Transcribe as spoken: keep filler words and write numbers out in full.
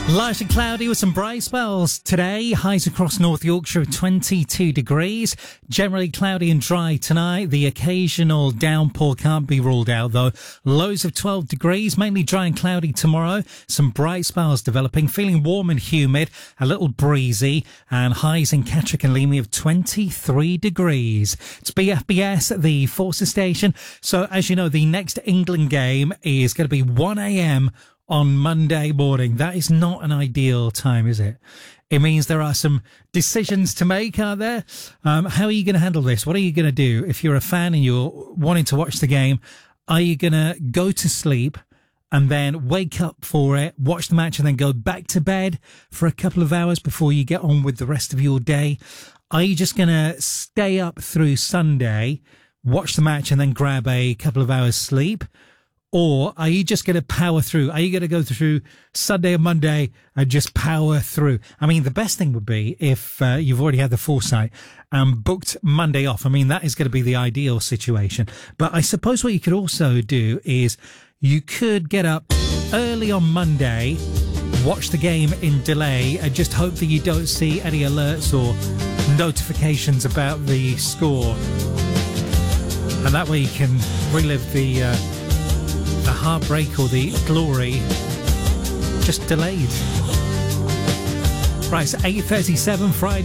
Largely cloudy with some bright spells today. Highs across North Yorkshire of twenty-two degrees. Generally cloudy and dry tonight. The occasional downpour can't be ruled out though. Lows of twelve degrees, mainly dry and cloudy tomorrow. Some bright spells developing. Feeling warm and humid, a little breezy, and highs in Catterick and Leamy of twenty-three degrees. It's B F B S at the Forces station. So as you know, the next England game is going to be one a.m. on Monday morning. That is not an ideal time, is it? It means there are some decisions to make, are there? Um, how are you going to handle this? What are you going to do if you're a fan and you're wanting to watch the game? Are you going to go to sleep and then wake up for it, watch the match, and then go back to bed for a couple of hours before you get on with the rest of your day? Are you just going to stay up through Sunday, watch the match, and then grab a couple of hours sleep? Or are you just going to power through? Are you going to go through Sunday and Monday and just power through? I mean, the best thing would be if uh, you've already had the foresight and booked Monday off. I mean, that is going to be the ideal situation. But I suppose what you could also do is you could get up early on Monday, watch the game in delay, and just hope that you don't see any alerts or notifications about the score. And that way you can relive the... Uh, the heartbreak or the glory just delayed. Right, it's eight thirty-seven Friday.